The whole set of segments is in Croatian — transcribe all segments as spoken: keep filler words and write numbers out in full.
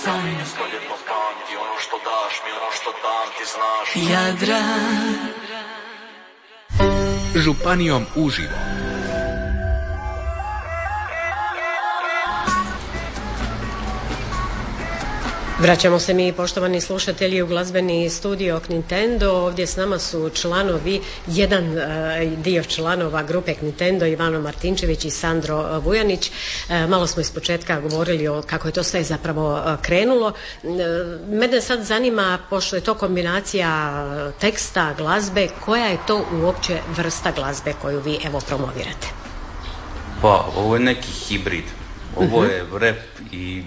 Jadran Županijom uživo. Vraćamo se mi, poštovani slušatelji, u glazbeni studio Nintendo. Ovdje s nama su članovi, jedan uh, dio članova grupe Nintendo, Ivano Martinčević i Sandro Vujanić. Uh, malo smo iz početka govorili o kako je to sve zapravo uh, krenulo. Uh, mene sad zanima, pošto je to kombinacija teksta, glazbe, koja je to uopće vrsta glazbe koju vi evo promovirate? Pa, ovo je neki hibrid. Ovo uh-huh. je rap i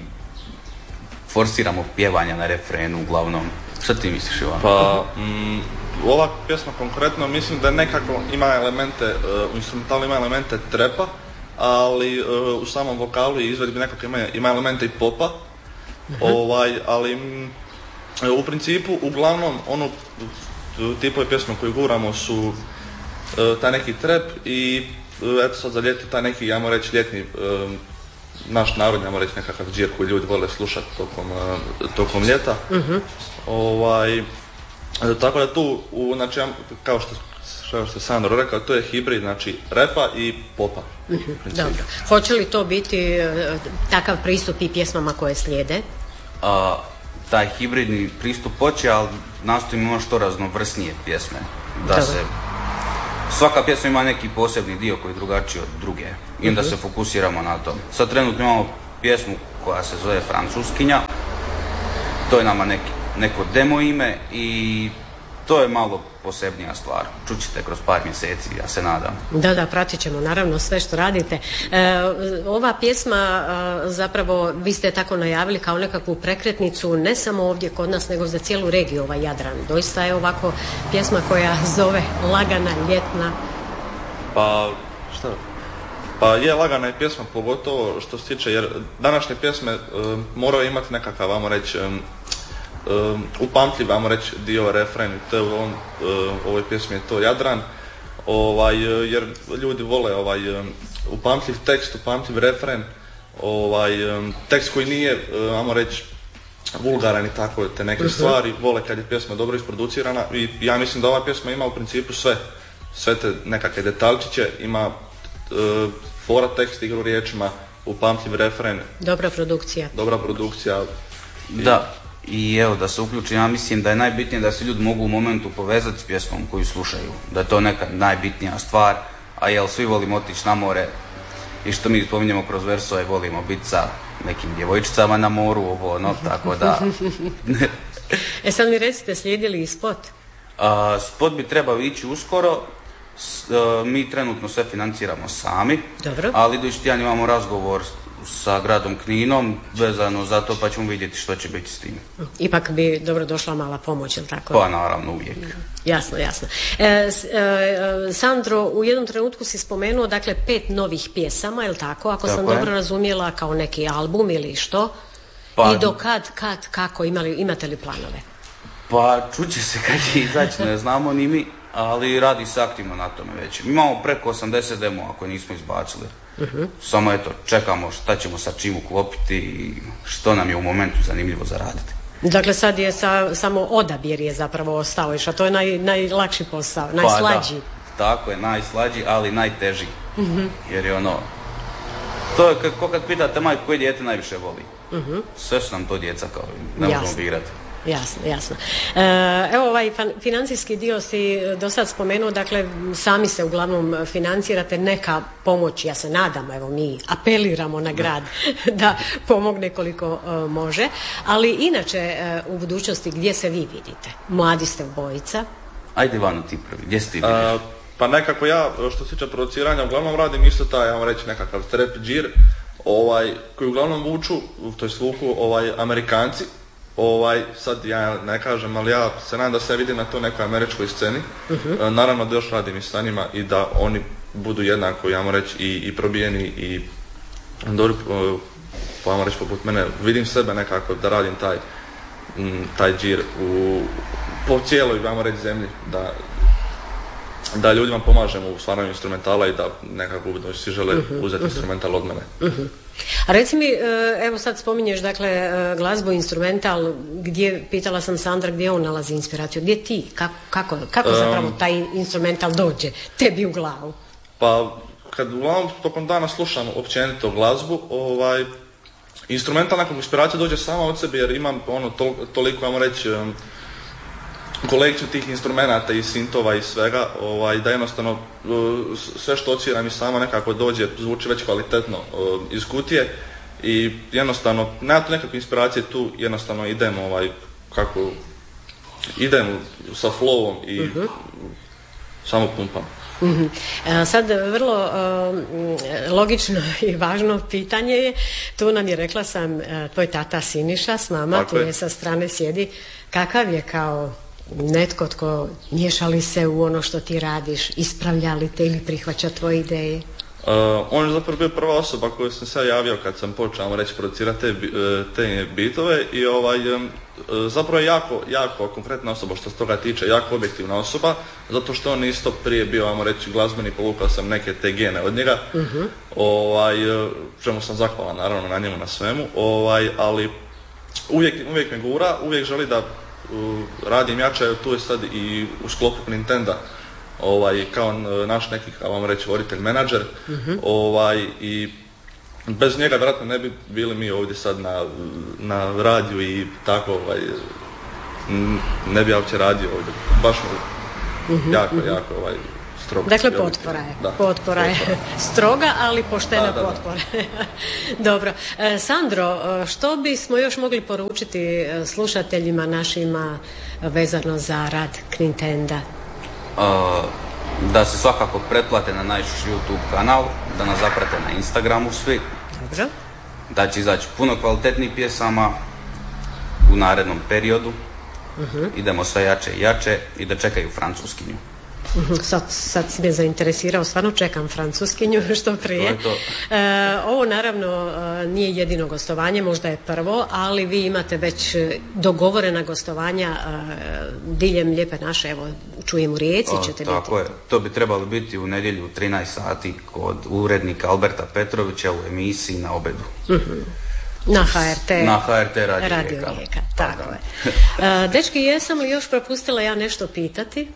forsiramo pjevanja na refrenu uglavnom. Šta ti misliš, Ivan? Pa, mm, ova pjesma konkretno mislim da nekako ima elemente, uh, u instrumentalu ima elemente trepa, ali uh, u samom vokalu i izvedbi nekako ima, ima elemente i popa. Uh-huh. Ovaj, ali mm, u principu, uglavnom, ono tipove pjesme koje guramo su uh, taj neki trep i uh, eto sad za ljeto taj neki, ja moram reći, ljetni uh, naš narod, ja moram reći, nekakav džir koji ljudi vole slušati tokom, tokom ljeta. Uh-huh. Ovaj, tako da tu, u, znači, kao što, što je Sandro rekao, to je hibrid, znači repa i popa. Uh-huh. Dobro. Hoće li to biti uh, takav pristup i pjesmama koje slijede? A, taj hibridni pristup hoće, ali nastojimo imamo što raznovrsnije pjesme. Da Dobro. se Svaka pjesma ima neki posebni dio koji je drugačiji od druge i onda uh-huh. se fokusiramo na to. Sad trenutno imamo pjesmu koja se zove Francuskinja, to je nama neki, neko demo ime i to je malo posebnija stvar. Čućete kroz par mjeseci, ja se nadam. Da, da, pratit ćemo naravno sve što radite. E, ova pjesma e, zapravo, vi ste tako najavili kao nekakvu prekretnicu ne samo ovdje kod nas, nego za cijelu regiju, ovaj Jadran. Doista je ovako pjesma koja zove lagana, ljetna. Pa, šta? Pa je lagana je pjesma, pogotovo što se tiče, jer današnje pjesme e, moraju imati nekakav, vamo reći, e, Um, upamtljiv, vamo reći, dio refren, to je u ovom, uh, ovoj pjesmi je to Jadran, ovaj, jer ljudi vole ovaj, um, upamtljiv tekst, upamtljiv refren, ovaj, um, tekst koji nije, uh, vamo reći, vulgaran i tako te neke uh-huh. stvari, vole kad je pjesma dobro isproducirana i ja mislim da ova pjesma ima u principu sve, sve te nekakve detaljčiće, ima uh, fora tekst, igru riječima, upamtljiv refren. Dobra produkcija. Dobra produkcija. I, da. I evo, da se uključim, ja mislim da je najbitnije da se ljudi mogu u momentu povezati s pjesmom koju slušaju. Da je to neka najbitnija stvar, a jel svi volimo otići na more i što mi spominjemo kroz versove, volimo biti sa nekim djevojčicama na moru, ovo ono, tako da... E sad mi recite, slijedili i spot? A, spot bi trebao ići uskoro, S, a, mi trenutno sve financiramo sami. Dobro. Ali idući tjedan imamo razgovor sa gradom Kninom vezano za to, pa ćemo vidjeti što će biti s tim. Ipak bi dobro došla mala pomoć, jel tako? Pa naravno, uvijek. Jasno, jasno. E, e, Sandro, u jednom trenutku si spomenuo, dakle, pet novih pjesama, jel tako? Ako tako sam je. Dobro razumjela, kao neki album ili što? Pa, i do kad, kad, kako, imali, imate li planove? Pa čuće se kad će izaći, ne znamo ni mi, ali radi se aktivno na tome već. Mi imamo preko osamdeset demova koje nismo izbacili. Uh-huh. Samo eto, čekamo šta ćemo sa čim uklopiti i što nam je u momentu zanimljivo za raditi. Dakle, sad je sa, samo odabir je zapravo ostao, a to je naj, najlakši posao, najslađi. Pa, da, tako je, najslađi, ali najteži. Uh-huh. Jer je ono, to je kako kad pitate majku koje dijete najviše voli. Uh-huh. Sve su nam to djeca, kao ne možemo birati. Jasno, jasno. E, evo ovaj financijski dio si do sad spomenuo, dakle sami se uglavnom financirate, neka pomoć, ja se nadam, evo mi apeliramo na grad da pomogne koliko uh, može, ali inače uh, u budućnosti gdje se vi vidite? Mladi ste obojica. Ajde Ivano, ti prvi, gdje si ti vidiš? Pa nekako ja, što se tiče produciranja, uglavnom radim isto taj, ja vam reći, nekakav trap džir, ovaj, koji uglavnom vuču, to je vuku ovaj, Amerikanci. Ovaj, sad ja ne kažem, ali ja se nadam da se vidim na to nekoj američkoj sceni. Uh-huh. Naravno da još radim i sa njima i da oni budu jednako, ja moram reći, i, i probijeni i dobri, pa ja moram reći poput mene, vidim sebe nekako da radim taj, taj džir u, po cijeloj, ja moram reći, zemlji, da, da ljudima pomažemo u stvaranju instrumentala i da nekako budu svi žele uh-huh. uzeti uh-huh. instrumental od mene. Uh-huh. A reci mi, evo sad spominješ dakle glazbu, instrumental, gdje, pitala sam Sandra gdje on nalazi inspiraciju, gdje ti, kako, kako, kako zapravo taj instrumental dođe tebi u glavu? Pa kad uglavnom tokom dana slušam općenito glazbu, ovaj, instrumental nakon inspiracija dođe sama od sebe jer imam ono to, toliko, ajmo reći, um, kolekciju tih instrumenata i sintova i svega, ovaj, da jednostavno uh, sve što odsviram i sama nekako dođe, zvuči već kvalitetno uh, iz kutije i jednostavno, nema tu nekakve inspiracije, tu jednostavno idem ovaj, kako, idem sa flowom i uh-huh. samo pumpam. Mm-hmm. Sad vrlo uh, logično i važno pitanje je, tu nam je, rekla sam, tvoj tata Siniša s nama, tako tu je, sa strane sjedi, kakav je kao netko tko miješa li se u ono što ti radiš, ispravlja li te ili prihvaća tvoje ideje? Uh, on je zapravo bio prva osoba koju sam se javio kad sam počeo reći producirati te, te bitove i ovaj, um, zapravo je jako, jako konkretna osoba što se toga tiče, jako objektivna osoba, zato što on isto prije bio, ajmo reći, glazbeni, povukao sam neke te gene od njega, uh-huh. ovaj, čemu sam zahvalan naravno na njemu, na svemu, ovaj, ali uvijek, uvijek me gura, uvijek želi da uh, radim jače, tu je sad i u sklopu Nintenda. Ovaj, kao naš neki, kao vam reći, voditelj, menadžer, uh-huh. ovaj, i bez njega vjerojatno ne bi bili mi ovdje sad na, na radiju i tako, ovaj, ne bi ja uopće radio ovdje, baš uh-huh. jako, uh-huh. jako ovaj, strogo. Dakle, potpora je, da, potpora je stroga, ali poštena da, da, potpora. Da. Dobro. E, Sandro, što bismo još mogli poručiti slušateljima našima vezano za rad Knintenda? Uh, da se svakako pretplate na naš YouTube kanal, da nas zaprate na Instagramu svi. Dobro. Da će izaći puno kvalitetnih pjesama u narednom periodu. Uh-huh. Idemo sve jače i jače i da čekaju francuskinju. Uh-huh. Sad, sad si me zainteresirao, stvarno čekam francuskinju što prije. To je to. E, ovo naravno nije jedino gostovanje, možda je prvo, ali vi imate već dogovorena gostovanja e, diljem Lijepe naše, evo čujem u Rijeci o, ćete tako biti. Tako je, to bi trebalo biti u nedjelju u trinaest sati kod urednika Alberta Petrovića u emisiji Na obedu. Uh-huh. Na H R T. Na H R T Radio, Radio Rijeka. Rijeka, tako je. E, dečki, jesam li još propustila ja nešto pitati?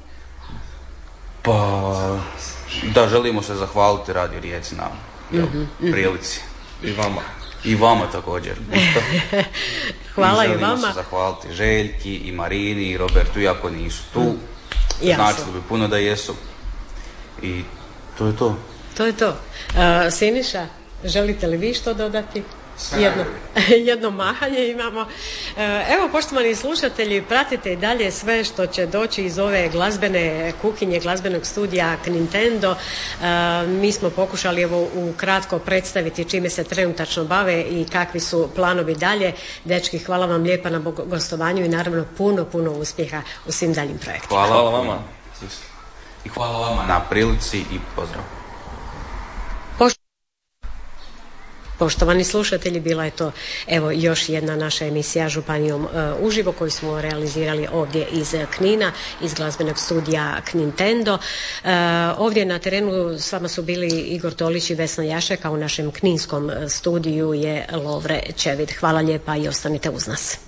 Pa, da, želimo se zahvaliti Radio Rijeci na jel, mm-hmm. prilici. I vama. I vama također. Hvala i, i vama. Želimo se zahvaliti Željki i Marini i Robertu, iako nisu tu. Mm. Značilo bi puno da jesu. I to je to. To je to. Uh, Siniša, želite li vi što dodati? Jedno, jedno mahanje imamo. Evo, poštovani slušatelji, pratite i dalje sve što će doći iz ove glazbene kuhinje, glazbenog studija Knintendo. Mi smo pokušali evo ukratko predstaviti čime se trenutačno bave i kakvi su planovi dalje. Dečki, hvala vam lijepa na gostovanju i naravno puno, puno uspjeha u svim daljim projektima. Hvala, hvala vama. I hvala vama na prilici i pozdrav. Poštovani slušatelji, bila je to evo još jedna naša emisija Županijom uh, uživo koju smo realizirali ovdje iz Knina, iz glazbenog studija Knintendo. Uh, ovdje na terenu s vama su bili Igor Tolić i Vesna Jašek, a u našem kninskom studiju je Lovre Čevid. Hvala lijepa i ostanite uz nas.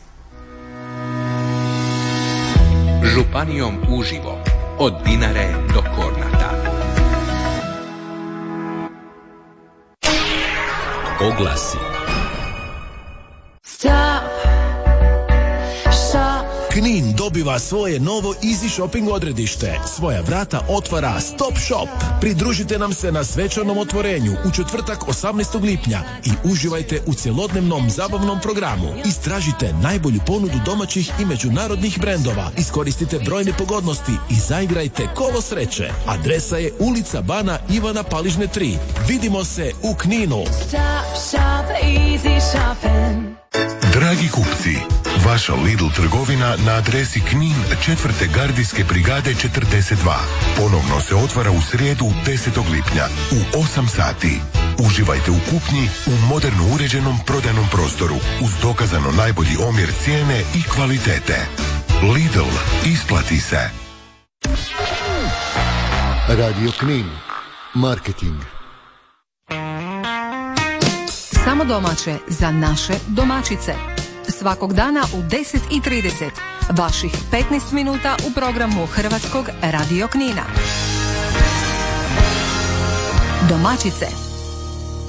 Županijom uživo, od Dinare do Kornata. Oglasi. Knin dobiva svoje novo Easy Shopping odredište. Svoja vrata otvara Stop Shop. Pridružite nam se na svečanom otvorenju u četvrtak osamnaestog lipnja i uživajte u cjelodnevnom zabavnom programu. Istražite najbolju ponudu domaćih i međunarodnih brendova. Iskoristite brojne pogodnosti i zaigrajte kolo sreće. Adresa je ulica Bana Ivana Paližne tri. Vidimo se u Kninu. Stop shop, easy shopping. Dragi kupci, vaša Lidl trgovina na adresi Knin četvrte gardijske brigade četrdeset dva. Ponovno se otvara u srijedu desetog lipnja u osam sati. Uživajte u kupnji u moderno uređenom prodajnom prostoru uz dokazano najbolji omjer cijene i kvalitete. Lidl, isplati se. Radio Knin, marketing. samo domaće za naše domaćice. Svakog dana u deset i trideset. Vaših petnaest minuta u programu Hrvatskog radio Knina. Domaćice.